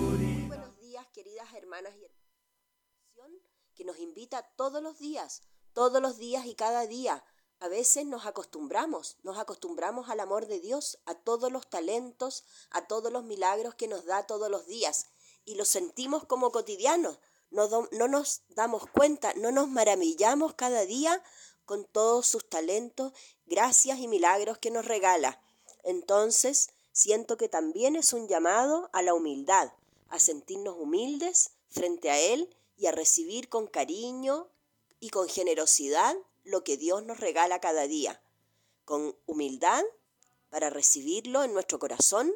Muy buenos días, queridas hermanas y hermanos, que nos invita todos los días y cada día. A veces nos acostumbramos al amor de Dios, a todos los talentos, a todos los milagros que nos da todos los días y los sentimos como cotidianos. No nos damos cuenta, no nos maravillamos cada día con todos sus talentos, gracias y milagros que nos regala. Entonces, siento que también es un llamado a la humildad, a sentirnos humildes frente a Él y a recibir con cariño y con generosidad lo que Dios nos regala cada día. Con humildad para recibirlo en nuestro corazón,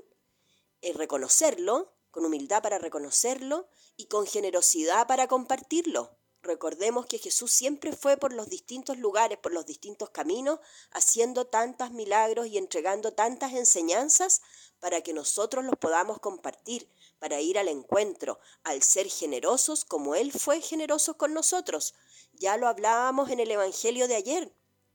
con humildad para reconocerlo y con generosidad para compartirlo. Recordemos que Jesús siempre fue por los distintos lugares, por los distintos caminos, haciendo tantos milagros y entregando tantas enseñanzas para que nosotros los podamos compartir, para ir al encuentro, al ser generosos como Él fue generoso con nosotros. Ya lo hablábamos en el Evangelio de ayer.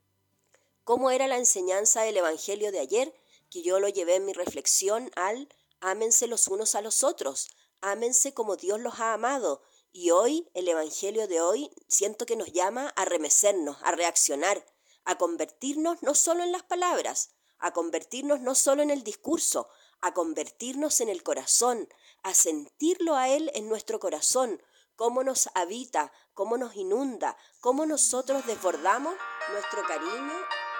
¿Cómo era la enseñanza del Evangelio de ayer? Que yo lo llevé en mi reflexión al ámense los unos a los otros, ámense como Dios los ha amado. Y hoy, el Evangelio de hoy, siento que nos llama a remecernos, a reaccionar, a convertirnos no solo en las palabras, a convertirnos no solo en el discurso, a convertirnos en el corazón, a sentirlo a Él en nuestro corazón, cómo nos habita, cómo nos inunda, cómo nosotros desbordamos nuestro cariño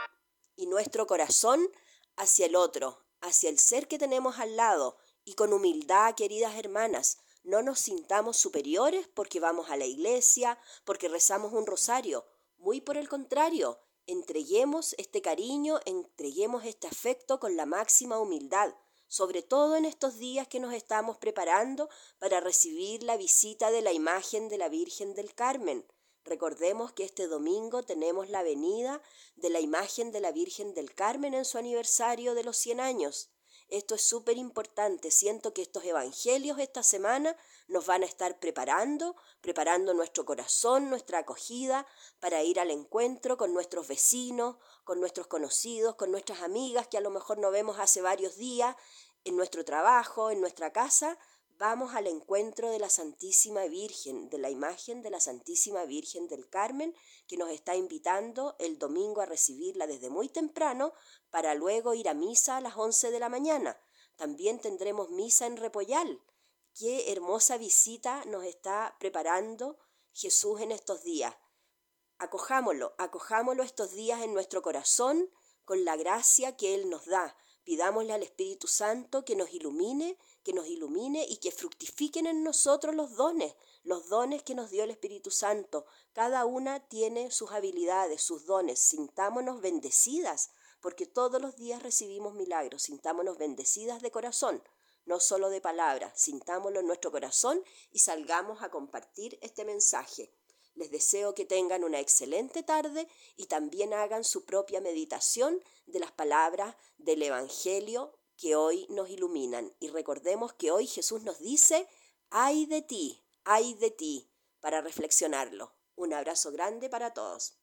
y nuestro corazón hacia el otro, hacia el ser que tenemos al lado, y con humildad, queridas hermanas, no nos sintamos superiores porque vamos a la iglesia, porque rezamos un rosario. Muy por el contrario, entreguemos este cariño, entreguemos este afecto con la máxima humildad, sobre todo en estos días que nos estamos preparando para recibir la visita de la imagen de la Virgen del Carmen. Recordemos que este domingo tenemos la venida de la imagen de la Virgen del Carmen en su aniversario de los 100 años. Esto es súper importante. Siento que estos evangelios esta semana nos van a estar preparando nuestro corazón, nuestra acogida, para ir al encuentro con nuestros vecinos, con nuestros conocidos, con nuestras amigas que a lo mejor no vemos hace varios días, en nuestro trabajo, en nuestra casa. Vamos al encuentro de la Santísima Virgen, de la imagen de la Santísima Virgen del Carmen, que nos está invitando el domingo a recibirla desde muy temprano para luego ir a misa a las 11 de la mañana. También tendremos misa en Repollal. Qué hermosa visita nos está preparando Jesús en estos días. Acojámoslo estos días en nuestro corazón con la gracia que Él nos da. Pidámosle al Espíritu Santo que nos ilumine y que fructifiquen en nosotros los dones que nos dio el Espíritu Santo. Cada una tiene sus habilidades, sus dones. Sintámonos bendecidas, porque todos los días recibimos milagros. Sintámonos bendecidas de corazón, no solo de palabra. Sintámoslo en nuestro corazón y salgamos a compartir este mensaje. Les deseo que tengan una excelente tarde y también hagan su propia meditación de las palabras del Evangelio que hoy nos iluminan. Y recordemos que hoy Jesús nos dice, ay de ti, para reflexionarlo. Un abrazo grande para todos.